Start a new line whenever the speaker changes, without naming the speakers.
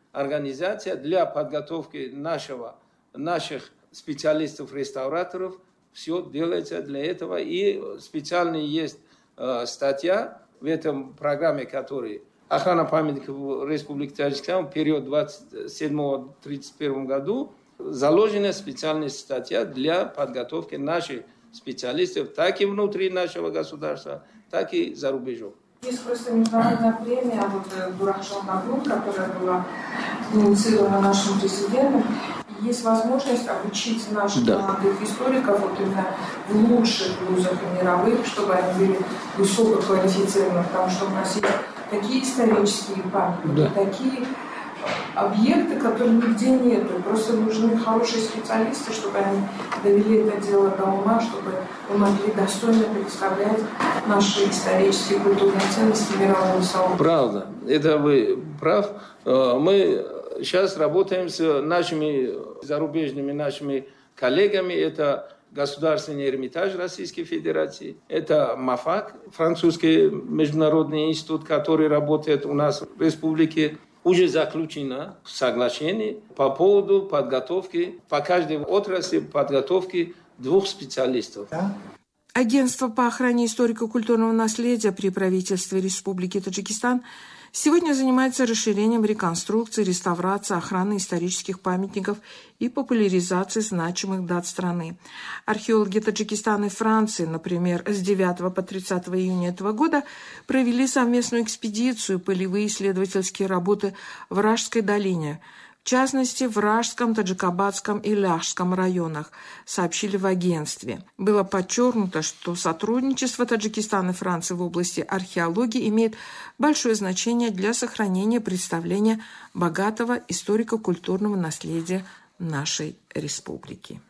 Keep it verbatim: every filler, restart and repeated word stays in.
организация для подготовки нашего, наших специалистов-реставраторов. Все делается для этого. И специально есть э, статья в этом программе, которая охрана памятников в Республике Таджикистан в период двадцать седьмого — тридцать первого году заложена специальная статья для подготовки наших специалистов, так и внутри нашего государства, так и за рубежом.
Есть просто международная премия, вот Дурахшан Магнут, которая была инициирована нашим президентом. Есть возможность обучить наших да. молодых историков вот именно в лучших вузах мировых, чтобы они были высококвалифицированы, потому что у нас есть такие исторические памятники, да. такие объекты, которые нигде нету. Просто нужны хорошие специалисты, чтобы они довели это дело до ума, чтобы мы могли достойно представлять наши исторические и культурные ценности мирового сообщества.
Правда, это вы прав. Мы сейчас работаем с нашими зарубежными нашими коллегами. Это Государственный Эрмитаж Российской Федерации, это МАФАК, французский международный институт, который работает у нас в республике. Уже заключено соглашение по поводу подготовки, по каждой отрасли подготовки двух специалистов.
Агентство по охране историко-культурного наследия при правительстве Республики Таджикистан сегодня занимается расширением реконструкции, реставрации, охраны исторических памятников и популяризации значимых дат страны. Археологи Таджикистана и Франции, например, с девятого по тридцатое июня этого года провели совместную экспедицию, полевые исследовательские работы в Ражской долине, в частности, в Ражском, Таджикобадском и Ляжском районах, сообщили в агентстве. Было подчеркнуто, что сотрудничество Таджикистана и Франции в области археологии имеет большое значение для сохранения представления богатого историко-культурного наследия нашей республики.